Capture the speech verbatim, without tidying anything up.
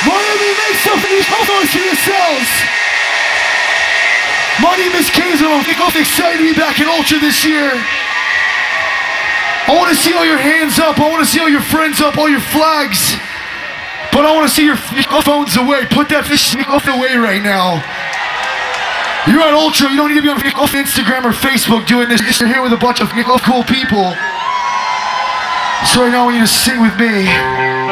Miami, make something noise for yourselves. My name is Kaiser. I'm excited to be back in Ultra this year. I want to see all your hands up. I want to see all your friends up, all your flags. But I want to see your phones away. Put that fish away right now. You're at Ultra. You don't need to be on Instagram or Facebook doing this. You're here with a bunch of cool people. So right now I want you to sing with me.